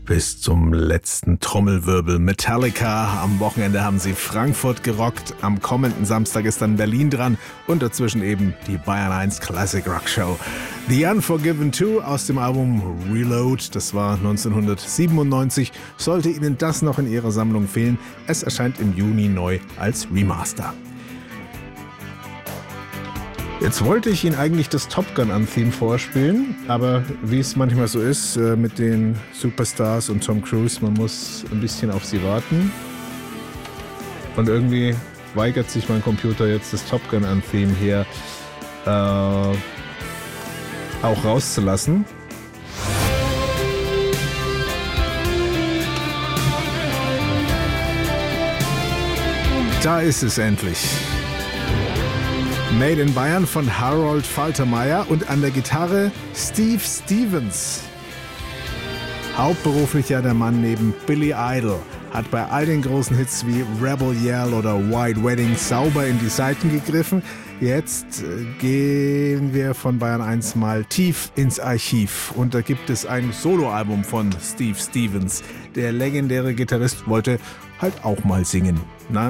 bis zum letzten Trommelwirbel. Metallica, am Wochenende haben sie Frankfurt gerockt, am kommenden Samstag ist dann Berlin dran und dazwischen eben die Bayern 1 Classic Rock Show. The Unforgiven 2 aus dem Album Reload, das war 1997. Sollte Ihnen das noch in Ihrer Sammlung fehlen, es erscheint im Juni neu als Remaster. Jetzt wollte ich Ihnen eigentlich das Top Gun-Theme vorspielen, aber wie es manchmal so ist mit den Superstars und Tom Cruise, man muss ein bisschen auf sie warten. Und irgendwie weigert sich mein Computer jetzt, das Top Gun-Theme hier auch rauszulassen. Da ist es endlich. Made in Bayern von Harold Faltermeyer und an der Gitarre Steve Stevens. Hauptberuflich ja der Mann neben Billy Idol, hat bei all den großen Hits wie Rebel Yell oder White Wedding sauber in die Saiten gegriffen. Jetzt gehen wir von Bayern 1 mal tief ins Archiv und da gibt es ein Soloalbum von Steve Stevens. Der legendäre Gitarrist wollte halt auch mal singen.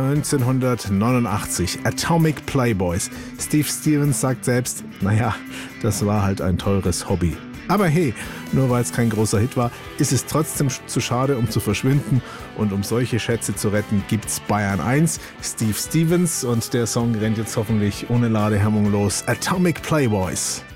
1989, Atomic Playboys. Steve Stevens sagt selbst, naja, das war halt ein teures Hobby. Aber hey, nur weil es kein großer Hit war, ist es trotzdem zu schade, um zu verschwinden. Und um solche Schätze zu retten, gibt's Bayern 1, Steve Stevens und der Song rennt jetzt hoffentlich ohne Ladehemmung los. Atomic Playboys.